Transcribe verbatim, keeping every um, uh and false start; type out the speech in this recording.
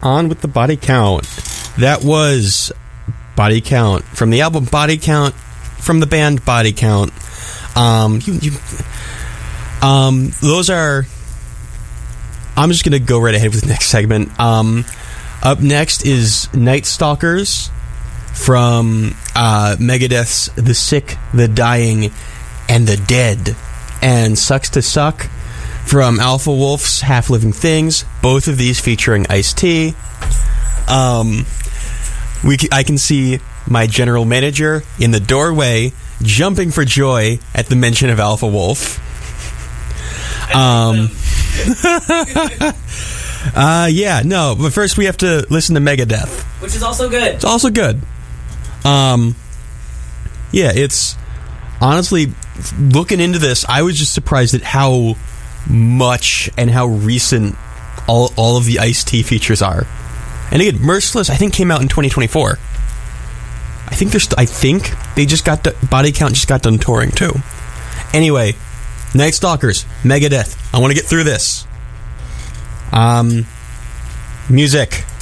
on with the body count. That was Body Count from the album Body Count from the band Body Count. Um, you, you, um, those are. I'm just gonna go right ahead with the next segment. Um, up next is Night Stalkers from uh, Megadeth's The Sick, the Dying, and the Dead, and Sucks to Suck from Alpha Wolf's Half Living Things. Both of these featuring Ice-T. Um, we I can see my general manager in the doorway jumping for joy at the mention of Alpha Wolf. Um, uh, yeah, no, but first we have to listen to Megadeth, which is also good. It's also good. Um, yeah, it's honestly looking into this, I was just surprised at how much and how recent all all of the Ice-T features are. And again, Merciless, I think, came out in twenty twenty-four. I think they're st- I think they just got the Body Count just got done touring too. Anyway, Night Stalkers, Megadeth. I want to get through this. Um, music.